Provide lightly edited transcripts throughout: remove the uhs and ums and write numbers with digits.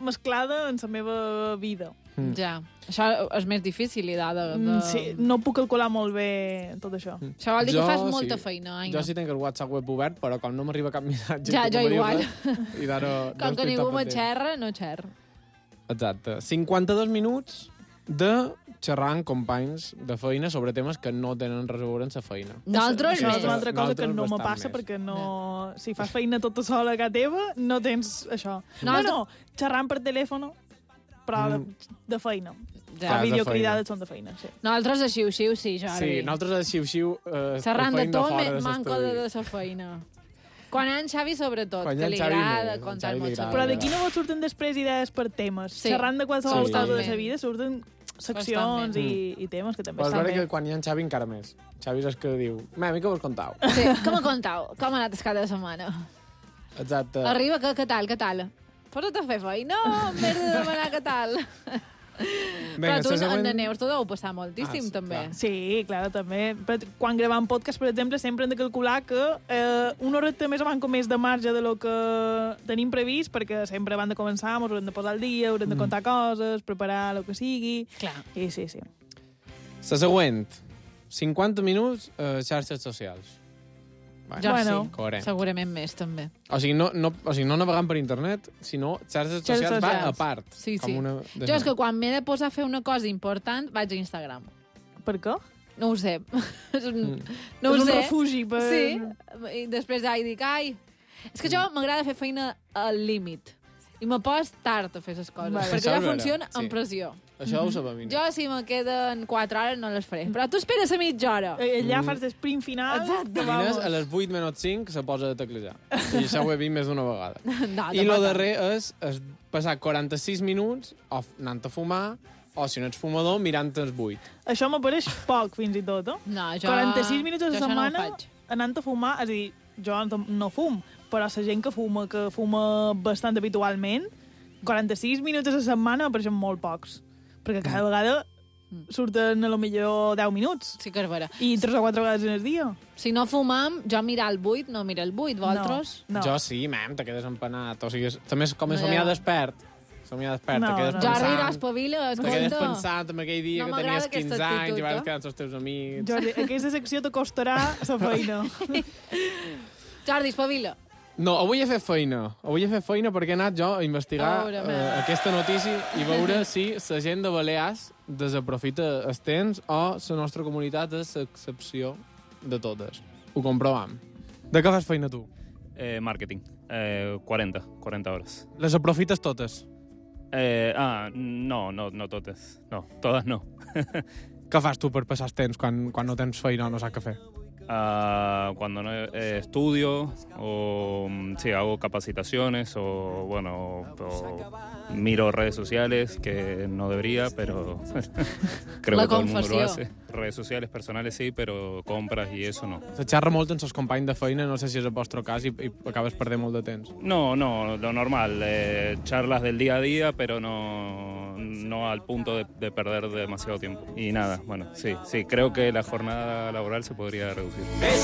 mesclada en la meva vida. Ja, això és més difícil, Sí, no puc calcular molt bé tot això. Això vol dir que fas molta feina, Aina. Jo sí tinc el WhatsApp web obert, però com no m'arriba cap missatge... Ja, jo igual. I com que ningú me xerra, no xerra. Exacte. 52 minuts de xerrar amb companys de feina sobre temes que no tenen res a veure amb la feina. Nosaltres Això més. és una altra cosa que Nosaltres no me bastant passa més. perquè no... Si fas feina tota sola a casa teva, no tens això. Bueno, xerrant per telèfon, però de feina. Ja. Les videocridades són de feina, sí. Nosaltres de xiu-xiu, sí, Jordi. Sí, nosaltres de xiu-xiu... Xerrant de tot, manco de la feina. Quan en Xavi, sobretot, Quan que en li Xavi agrada més, contar en Xavi li molt. agrada. Però d'aquí no surten després idees per temes. Sí. Xerrant de qualsevol Sí. cosa de Totalment. la vida surten seccions i temes que també Però és estan vera bé. que quan hi ha en Xavi encara més. Xavi és el que diu, a mi què vos contau? Sí, com m'ho contau? Com ha anat el cap de setmana? Exacte. Arriba, què tal, què tal? Posa't a fer feina, en vez de demanar què tal. Però tu, en la Neus, t'ho deu passar moltíssim, també. clar. Sí, clar, també. Però quan gravem podcast, per exemple, sempre hem de calcular que una horeta més o menys més de marge de lo que tenim previst, perquè sempre abans de començar ens haurem de posar al dia, haurem de contar coses, preparar el que sigui. Clar. I sí, sí. La següent. 50 minuts a xarxes socials. Jo Bueno. sí, Coherent. segurament més, també. O sigui, no navegant per internet, sinó xarxes socials va a part. Sí, com sí. una... Jo és que quan m'he de posar a fer una cosa important, vaig a Instagram. Per què? No ho sé. No És ho un sé. refugi per... Sí, i després dic, ai... És que jo m'agrada fer feina al límit. I me pos tard a fer les coses, Vale. perquè Això jo és vera, funciono sí. amb pressió. Això ho sabem. Jo, si me queden 4 hores, no les faré. Però tu esperes a mitja hora. Allà fas l'esprint final. Exacte. que Inés, vamos. a les 8 menys 5 se posa a teclejar. I això ho he vist més d'una vegada. No, I el darrer és passar 46 minuts anant a fumar, o si no ets fumador, mirant els 8. Això m'apareix poc, fins i tot, eh? No, jo... 46 minuts a la jo això setmana no ho faig. anant a fumar, és a dir, jo no fum, però la gent que fuma bastant habitualment, 46 minuts a la setmana apareixen molt pocs, perquè cada vegada surten a lo millor 10 minuts. Sí que és vera. I 3 o 4 vegades en el dia. Si no fumam, jo mirar el 8, no mira el 8, vosaltres? No. Jo sí, te quedes empanat. O sigui, també com a No, somiar ja. despert. Somiar despert, No, te quedes no. Jo pensant... arriba, espavila, Te quedes escolta. pensant en aquell dia No que m'agrada tenies 15 aquesta anys actitud, i vas eh? quedar amb els teus amics. Jordi, aquesta secció t'acostarà la feina. Jordi, espavila. No, avui he fet feina. Avui he fet feina perquè he anat jo a investigar A veure, aquesta notícia i veure si la gent de Balears desaprofita el temps o la nostra comunitat és l'excepció de totes. Ho comprovam. De què fas feina tu? Marketing. 40 hores. Les aprofites totes? No totes. No, todas no. Què fas tu per passar el temps quan no tens feina o no saps què fer? Cuando no estudio o sí, hago capacitaciones o miro redes sociales que no debería, pero creo La que todo el mundo confessió. lo hace. Redes sociales personales sí, pero compras y eso no. Se xerra molt amb els companys de feina, no sé si és el vostre cas, i acabes perdent molt de temps. No, lo normal, charlas del día a día, pero no al punto de perder demasiado tiempo. Y nada, bueno, sí, creo que la jornada laboral se podría reducir.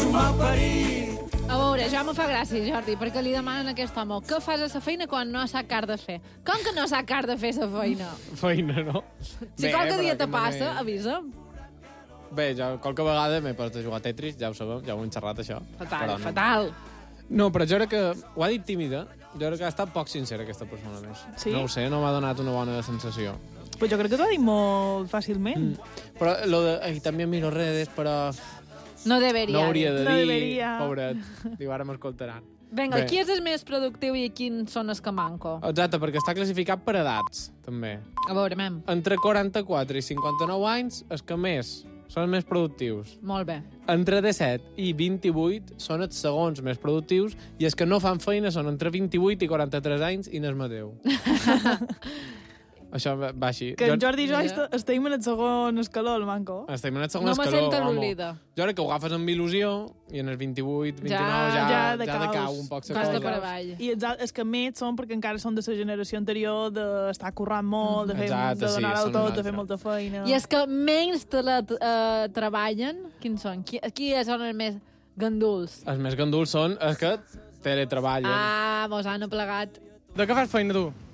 A veure, ja me fa gràcia, Jordi, perquè li demanen a aquest home què fas a la feina quan no sap car de fer. Com que no sap car de fer la feina? Feina, no? Si qualque dia te passa, avisa'm. Bé, jo qualque vegada m'he posat a jugar a Tetris, ja ho sabem, ja ho hem xerrat, això. Fatal, Però no. fatal. No, però jo crec que... Ho ha dit tímida. Jo crec que ha estat poc sincera, aquesta persona més. Sí? No ho sé, no m'ha donat una bona sensació. Però jo crec que t'ho ha dit molt fàcilment. Però lo de... Ai, també miro redes, però... No deberia. No hauria de No dir... deberia. Pobret. Diu, ara m'escoltaran. Vinga, Bé. qui és el més productiu i quins són els que manco? Exacte, perquè està classificat per edats, també. A veure, mem. Entre 44 i 59 anys, els que més són els més productius. Molt bé. Entre 17 i 28 són els segons més productius i els que no fan feina són entre 28 i 43 anys i n'és Mateu. Això va així. Que en Jordi i jo estem en el segon escaló, el manco. Estem en el segon No me escaló, sento home. l'olida. Jo crec que ho agafes amb il·lusió i en els 28, 29 Ja ja decaus. decau un poc la Costa cosa. per avall. I els que més són perquè encara són de la generació anterior d'estar currant molt, de, fer, Exacte, de donar sí, el són tot, una de fer altra. molta feina. I els que menys treballen, quins són? Qui són els més ganduls? Els més ganduls són els que teletreballen. Mos han aplegat. De què fas feina, tu?